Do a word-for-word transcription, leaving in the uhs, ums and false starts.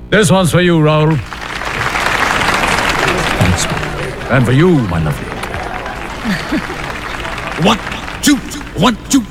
This one's for you, Raoul. Thanks. And for you, my lovely. One, two, one, two.